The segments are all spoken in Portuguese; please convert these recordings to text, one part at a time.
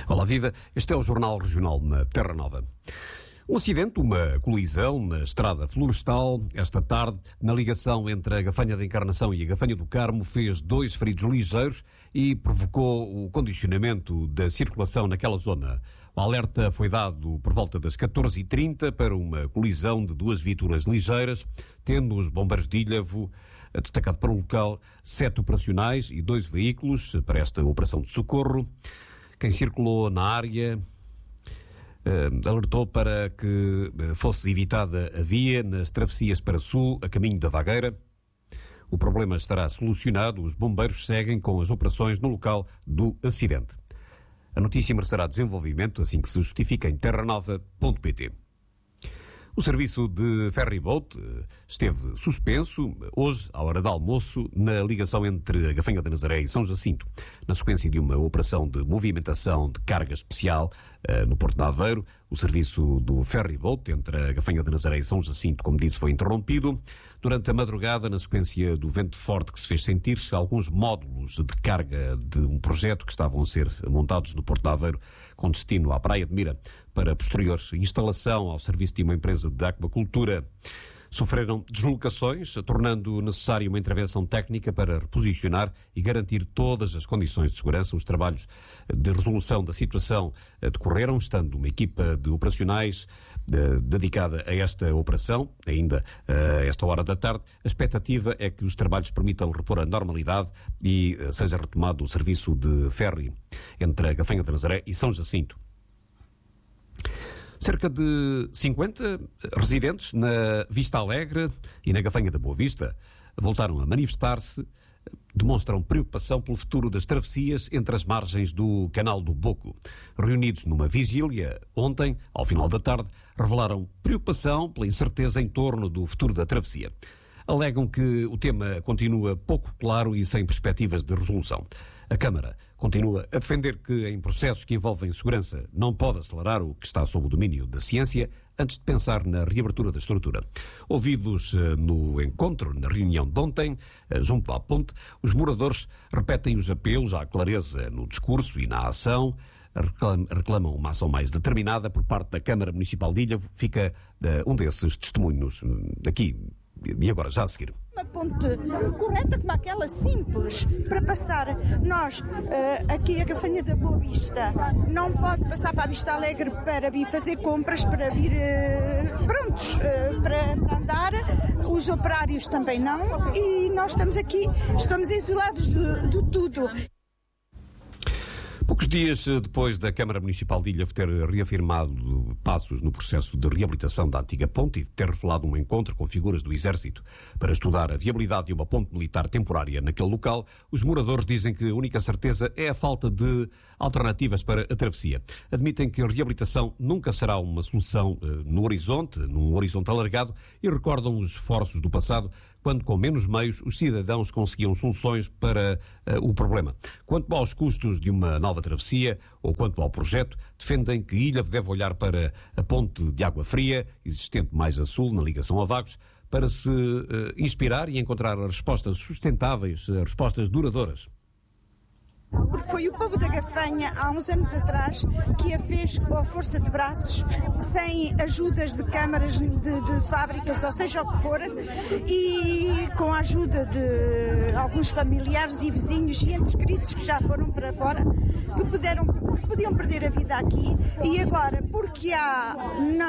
Olá, viva. Este é o Jornal Regional na Terra Nova. Um acidente, uma colisão na estrada florestal, esta tarde, na ligação entre a Gafanha da Encarnação e a Gafanha do Carmo, fez 2 feridos ligeiros e provocou o condicionamento da circulação naquela zona. O alerta foi dado por volta das 14h30 para uma colisão de 2 viaturas ligeiras, tendo os bombeiros de Ilhavo destacado para o local 7 operacionais e 2 veículos para esta operação de socorro. Quem circulou na área alertou para que fosse evitada a via nas travessias para sul, a caminho da Vagueira. O problema estará solucionado. Os bombeiros seguem com as operações no local do acidente. A notícia merecerá desenvolvimento assim que se justifica em terranova.pt. O serviço de ferryboat esteve suspenso hoje, à hora de almoço, na ligação entre a Gafanha de Nazaré e São Jacinto, na sequência de uma operação de movimentação de carga especial no Porto de Aveiro. O serviço do ferryboat entre a Gafanha de Nazaré e São Jacinto, como disse, foi interrompido. Durante a madrugada, na sequência do vento forte que se fez sentir, alguns módulos de carga de um projeto que estavam a ser montados no Porto de Aveiro com destino à Praia de Mira para posterior instalação ao serviço de uma empresa de aquacultura, sofreram deslocações, tornando necessária uma intervenção técnica para reposicionar e garantir todas as condições de segurança. Os trabalhos de resolução da situação decorreram, estando uma equipa de operacionais dedicada a esta operação, ainda a esta hora da tarde. A expectativa é que os trabalhos permitam repor a normalidade e seja retomado o serviço de ferry entre a Gafanha de Nazaré e São Jacinto. Cerca de 50 residentes na Vista Alegre e na Gafanha da Boa Vista voltaram a manifestar-se, demonstram preocupação pelo futuro das travessias entre as margens do Canal do Boco. Reunidos numa vigília ontem, ao final da tarde, revelaram preocupação pela incerteza em torno do futuro da travessia. Alegam que o tema continua pouco claro e sem perspectivas de resolução. A Câmara continua a defender que, em processos que envolvem segurança, não pode acelerar o que está sob o domínio da ciência antes de pensar na reabertura da estrutura. Ouvidos no encontro, na reunião de ontem, junto à ponte, os moradores repetem os apelos à clareza no discurso e na ação, reclamam uma ação mais determinada por parte da Câmara Municipal de Ilhavo. Fica um desses testemunhos aqui e agora, já a seguir. Uma ponte correta como aquela, simples, para passar. Nós, aqui a Gafanha da Boa Vista, não pode passar para a Vista Alegre para vir fazer compras, para vir prontos para andar. Os operários também não. E nós estamos aqui, estamos isolados de tudo. Poucos dias depois da Câmara Municipal de Ilhavo ter reafirmado passos no processo de reabilitação da antiga ponte e de ter revelado um encontro com figuras do Exército para estudar a viabilidade de uma ponte militar temporária naquele local, os moradores dizem que a única certeza é a falta de alternativas para a travessia. Admitem que a reabilitação nunca será uma solução num horizonte alargado, e recordam os esforços do passado, quando com menos meios os cidadãos conseguiam soluções para o problema. Quanto aos custos de uma nova travessia ou quanto ao projeto, defendem que Ilhavo deve olhar para a ponte de água fria, existente mais a sul, na ligação a Vagos, para se inspirar e encontrar respostas sustentáveis, respostas duradouras. Porque foi o povo da Gafanha, há uns anos atrás, que a fez com a força de braços, sem ajudas de câmaras de fábricas, ou seja o que for, e com a ajuda de alguns familiares e vizinhos e entes queridos que já foram para fora, que podiam perder a vida aqui, e agora, porque há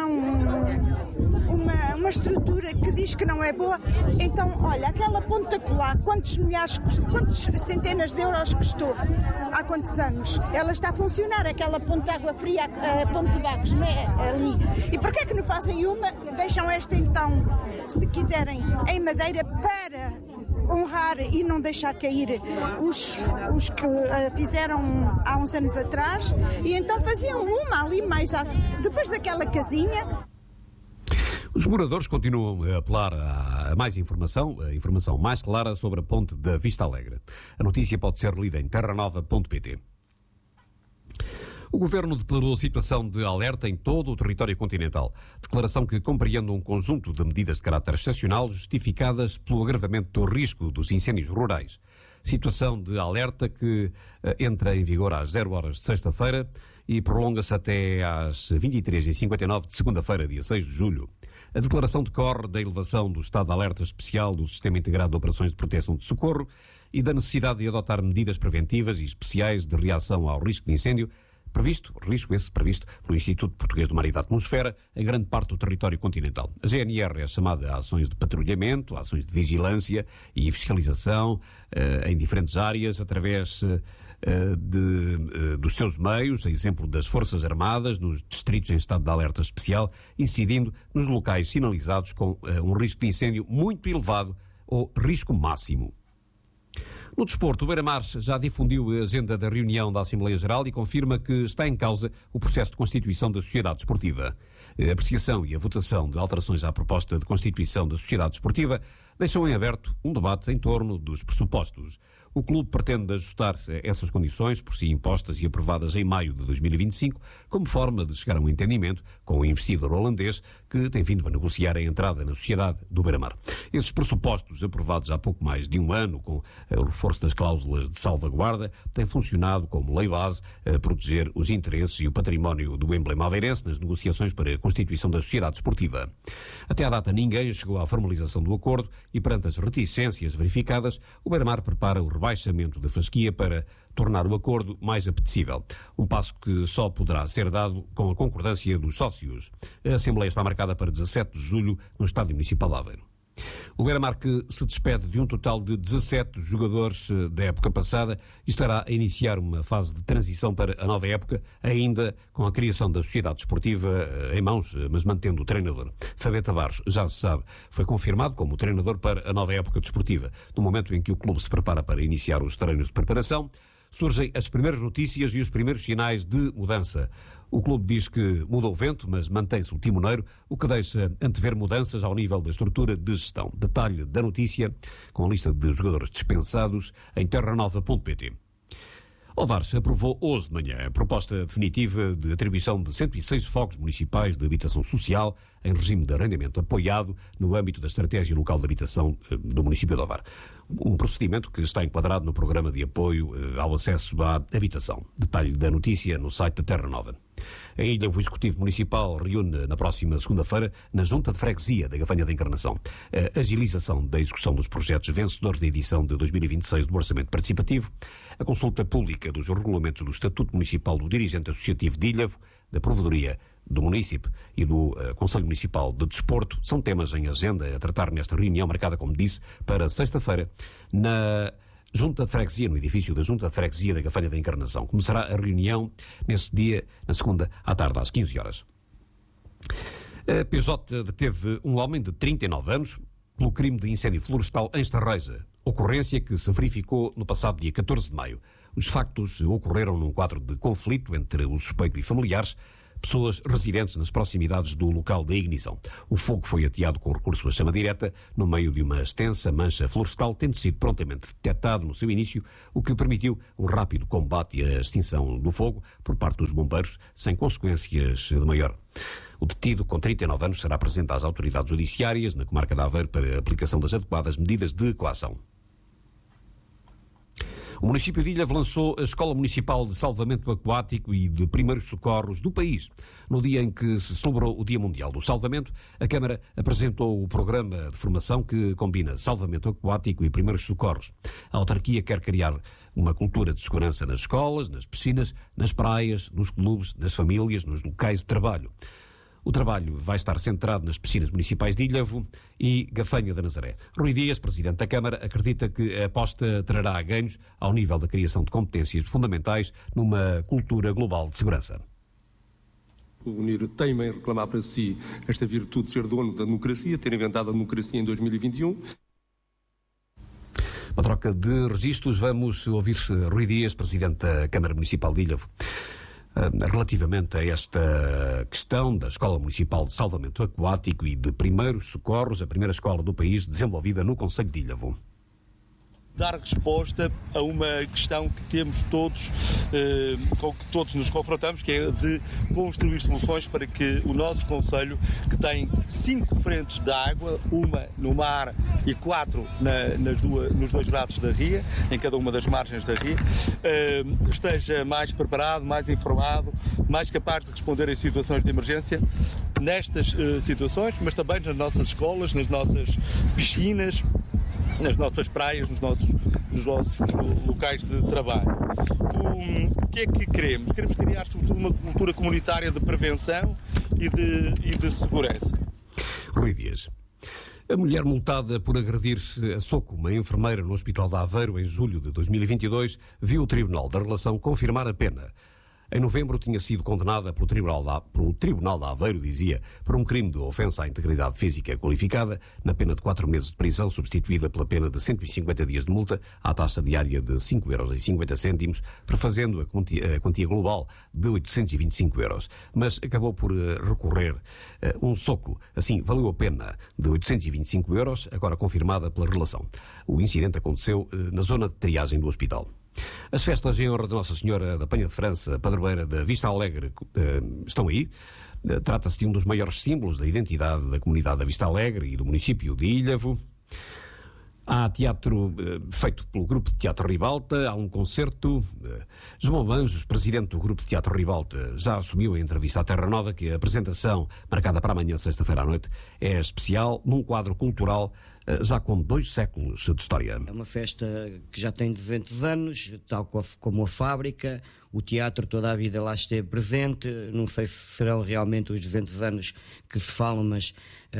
uma estrutura que diz que não é boa, então, olha, aquela ponte acolá, quantos centenas de euros custou? Há quantos anos? Ela está a funcionar, aquela ponte de água fria, a ponte de Vagos, não é? Ali. E porquê é que não fazem uma? Deixam esta então, se quiserem, em madeira para honrar e não deixar cair os que fizeram há uns anos atrás, e então faziam uma ali mais depois daquela casinha. Os moradores continuam a apelar a mais informação, a informação mais clara sobre a ponte da Vista Alegre. A notícia pode ser lida em terranova.pt. O Governo declarou a situação de alerta em todo o território continental. Declaração que compreende um conjunto de medidas de caráter excepcional justificadas pelo agravamento do risco dos incêndios rurais. situação de alerta que entra em vigor às 0 horas de sexta-feira e prolonga-se até às 23h59 de segunda-feira, dia 6 de julho. A declaração decorre da elevação do estado de alerta especial do Sistema Integrado de Operações de Proteção de Socorro e da necessidade de adotar medidas preventivas e especiais de reação ao risco de incêndio, previsto pelo Instituto Português do Mar e da Atmosfera, em grande parte do território continental. A GNR é chamada a ações de patrulhamento, a ações de vigilância e fiscalização em diferentes áreas, através dos seus meios, a exemplo das Forças Armadas, nos distritos em estado de alerta especial, incidindo nos locais sinalizados com um risco de incêndio muito elevado ou risco máximo. No desporto, o Beira-Mar já difundiu a agenda da reunião da Assembleia Geral e confirma que está em causa o processo de constituição da Sociedade Desportiva. A apreciação e a votação de alterações à proposta de constituição da Sociedade Desportiva deixam em aberto um debate em torno dos pressupostos. O clube pretende ajustar essas condições, por si impostas e aprovadas em maio de 2025, como forma de chegar a um entendimento com o investidor holandês que tem vindo a negociar a entrada na sociedade do Beira-Mar. Esses pressupostos, aprovados há pouco mais de um ano, com o reforço das cláusulas de salvaguarda, têm funcionado como lei base a proteger os interesses e o património do emblema aveirense nas negociações para a constituição da sociedade desportiva. Até à data, ninguém chegou à formalização do acordo e, perante as reticências verificadas, o Beira-Mar prepara o rebaixamento da fasquia para tornar o acordo mais apetecível. Um passo que só poderá ser dado com a concordância dos sócios. A Assembleia está marcada para 17 de julho no Estádio Municipal de Aveiro. O Beira-Mar, que se despede de um total de 17 jogadores da época passada, estará a iniciar uma fase de transição para a nova época, ainda com a criação da Sociedade Desportiva em mãos, mas mantendo o treinador. Fabé Tavares, já se sabe, foi confirmado como treinador para a nova época desportiva. No momento em que o clube se prepara para iniciar os treinos de preparação, surgem as primeiras notícias e os primeiros sinais de mudança. O clube diz que muda o vento, mas mantém-se o timoneiro, o que deixa antever mudanças ao nível da estrutura de gestão. Detalhe da notícia, com a lista de jogadores dispensados em terranova.pt. Ovares aprovou hoje de manhã a proposta definitiva de atribuição de 106 fogos municipais de habitação social em regime de arrendamento apoiado no âmbito da Estratégia Local de Habitação do município de Ovar. Um procedimento que está enquadrado no Programa de Apoio ao Acesso à Habitação. Detalhe da notícia no site da Terra Nova. Em Ilha, o Executivo Municipal reúne na próxima segunda-feira na Junta de Freguesia da Gafanha da Encarnação a agilização da execução dos projetos vencedores da edição de 2026 do Orçamento Participativo, a consulta pública dos regulamentos do Estatuto Municipal do Dirigente Associativo de Ilhavo, da Provedoria do Munícipe e do Conselho Municipal de Desporto são temas em agenda a tratar nesta reunião marcada, como disse, para sexta-feira na Junta de Freguesia, no edifício da Junta de Freguesia da Gafanha da Encarnação. Começará a reunião nesse dia, na segunda, à tarde, às 15 horas. A PJ deteve um homem de 39 anos pelo crime de incêndio florestal em Estarreja, ocorrência que se verificou no passado dia 14 de maio. Os factos ocorreram num quadro de conflito entre o suspeito e familiares, pessoas residentes nas proximidades do local da ignição. O fogo foi ateado com recurso à chama direta no meio de uma extensa mancha florestal, tendo sido prontamente detectado no seu início, o que permitiu um rápido combate e a extinção do fogo por parte dos bombeiros, sem consequências de maior. O detido, com 39 anos, será apresentado às autoridades judiciárias na comarca de Aveiro para a aplicação das adequadas medidas de coação. O município de Ilhavo lançou a Escola Municipal de Salvamento Aquático e de Primeiros Socorros do país. No dia em que se celebrou o Dia Mundial do Salvamento, a Câmara apresentou o programa de formação que combina salvamento aquático e primeiros socorros. A autarquia quer criar uma cultura de segurança nas escolas, nas piscinas, nas praias, nos clubes, nas famílias, nos locais de trabalho. O trabalho vai estar centrado nas piscinas municipais de Ilhavo e Gafanha da Nazaré. Rui Dias, presidente da Câmara, acredita que a aposta trará ganhos ao nível da criação de competências fundamentais numa cultura global de segurança. O UNIR teima em reclamar para si esta virtude de ser dono da democracia, ter inventado a democracia em 2021. Uma troca de registros, vamos ouvir Rui Dias, presidente da Câmara Municipal de Ilhavo, relativamente a esta questão da Escola Municipal de Salvamento Aquático e de Primeiros Socorros, a primeira escola do país desenvolvida no concelho de Ilhavo. dar resposta a uma questão que temos todos, com que todos nos confrontamos, que é de construir soluções para que o nosso concelho, que tem 5 frentes de água, uma no mar e 4 nos 2 braços da ria, em cada uma das margens da ria, esteja mais preparado, mais informado, mais capaz de responder em situações de emergência, nestas situações, mas também nas nossas escolas, nas nossas piscinas, nas nossas praias, nos nossos locais de trabalho. O que é que queremos? Queremos criar, sobretudo, uma cultura comunitária de prevenção e de segurança. Rui Dias. A mulher multada por agredir a soco uma enfermeira no Hospital de Aveiro em julho de 2022 viu o Tribunal da Relação confirmar a pena. Em novembro tinha sido condenada pelo Tribunal de Aveiro, dizia, por um crime de ofensa à integridade física qualificada, na pena de 4 meses de prisão, substituída pela pena de 150 dias de multa, à taxa diária de 5,50€, prefazendo a quantia global de 825 euros. Mas acabou por recorrer um soco. Assim, valeu a pena de 825 euros, agora confirmada pela relação. O incidente aconteceu na zona de triagem do hospital. As festas em honra de Nossa Senhora da Penha de França, padroeira da Vista Alegre, estão aí. Trata-se de um dos maiores símbolos da identidade da comunidade da Vista Alegre e do município de Ilhavo. Há teatro feito pelo Grupo de Teatro Ribalta, há um concerto. João Anjos, presidente do Grupo de Teatro Ribalta, já assumiu em entrevista à Terra Nova que a apresentação, marcada para amanhã, sexta-feira à noite, é especial num quadro cultural já com 2 séculos de história. É uma festa que já tem 200 anos, tal como a fábrica. O teatro toda a vida lá esteve presente. Não sei se serão realmente os 200 anos que se falam, mas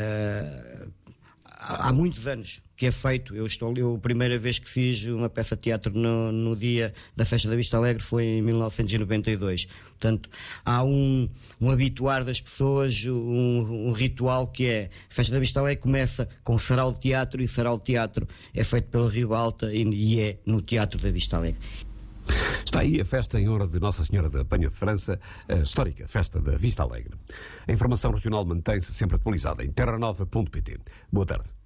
há muitos anos que é feito. A primeira vez que fiz uma peça de teatro no dia da Festa da Vista Alegre foi em 1992. Portanto, há um habituar das pessoas, um ritual que é: a Festa da Vista Alegre começa com o Sarau de Teatro, e o Sarau de Teatro é feito pela Ribalta e é no Teatro da Vista Alegre. Está aí a festa em honra de Nossa Senhora da Penha de França, a histórica Festa da Vista Alegre. A informação regional mantém-se sempre atualizada em terranova.pt. Boa tarde.